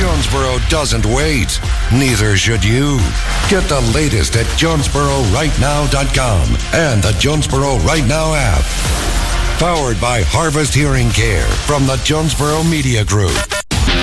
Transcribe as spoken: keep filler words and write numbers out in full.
Jonesboro doesn't wait. Neither should you. Get the latest at Jonesboro Right Now dot com and the Jonesboro Right Now app. Powered by Harvest Hearing Care from the Jonesboro Media Group.